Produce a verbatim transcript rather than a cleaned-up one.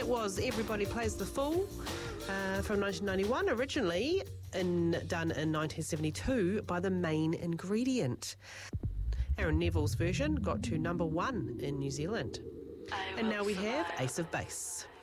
that was Everybody Plays the Fool uh, from nineteen ninety-one, originally in, done in nineteen seventy-two by The Main Ingredient. Aaron Neville's version got to number one in New Zealand. And now we have Ace of Base.